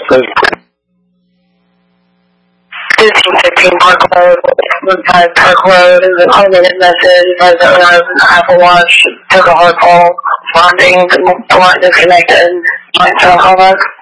1515 Park Road, Woodside Park Road, is a automated message. I don't have an Apple Watch. Took a hard fall. Responding. The line disconnected. Might tell how much.